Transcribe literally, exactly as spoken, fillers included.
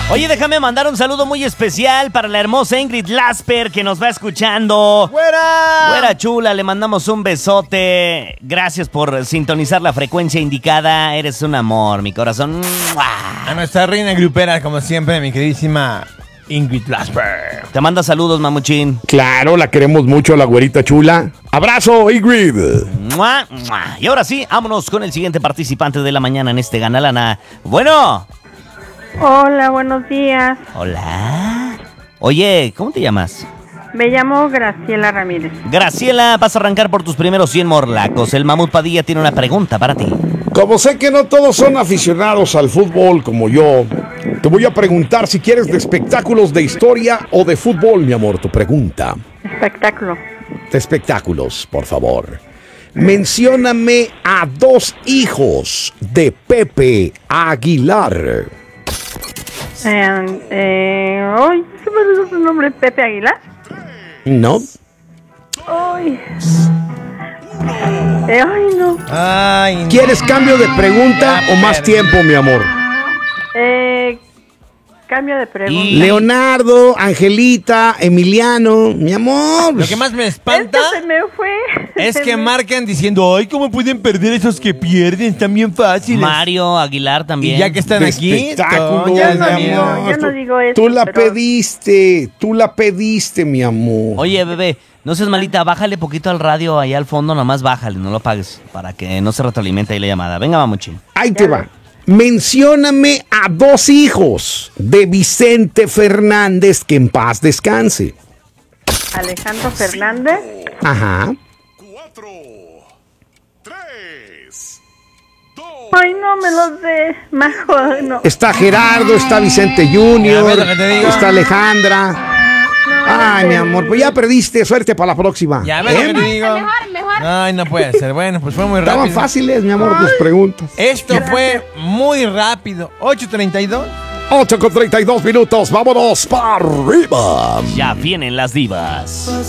Oye, déjame mandar un saludo muy especial para la hermosa Ingrid Lasper que nos va escuchando. ¡Fuera! Fuera chula, le mandamos un besote. Gracias por sintonizar la frecuencia indicada. Eres un amor, mi corazón. A nuestra reina grupera, como siempre, mi queridísima Ingrid Lasper. Te manda saludos, mamuchín. Claro, la queremos mucho, la güerita chula. ¡Abrazo, Ingrid! ¡Mua, mua! Y ahora sí, vámonos con el siguiente participante de la mañana en este Gana Lana. Bueno. Hola, buenos días. Hola. Oye, ¿cómo te llamas? Me llamo Graciela Ramírez. Graciela, vas a arrancar por tus primeros cien morlacos. El Mamut Padilla tiene una pregunta para ti. Como sé que no todos son aficionados al fútbol como yo, te voy a preguntar si quieres de espectáculos de historia o de fútbol, mi amor. Tu pregunta. Espectáculo. De espectáculos, por favor. Mencióname a dos hijos de Pepe Aguilar. Eh, eh, ay, ¿qué me dice su nombre? ¿Pepe Aguilar? ¿No? Ay. Eh, ay, no. Ay, no. ¿Quieres cambio de pregunta Ya o más perdí. tiempo, mi amor? Eh, cambio de pregunta. Y- Leonardo, Angelita, Emiliano, mi amor. Lo que más me espanta Este se me fue. es Se que me- marcan diciendo, ay, ¿cómo pueden perder esos que pierden? Están bien fáciles. Mario Aguilar también. Y ya que están De aquí, espectáculos, todo, Yo ya no es digo, amigo. yo no digo eso. Tú la pero- pediste, tú la pediste, mi amor. Oye, bebé, no seas malita, bájale poquito al radio allá al fondo, nomás bájale, no lo pagues, para que no se retroalimente ahí la llamada. Venga, mamuchín. Ahí te va. Mencióname a dos hijos de Vicente Fernández, que en paz descanse. Alejandro Fernández. Ajá. Ay, no me los de. Majo, no. Está Gerardo, está Vicente Ya Junior, ves lo que te digo. está Alejandra. Ay, mi amor, pues ya perdiste. Suerte para la próxima. Ya ves lo que ¿Eh? te digo. Ay, no puede ser. Bueno, pues fue muy Estaban rápido. fáciles, mi amor, tus preguntas. Esto fue muy rápido. ocho treinta y dos. ocho con treinta y dos minutos, vámonos para arriba. Ya vienen las divas.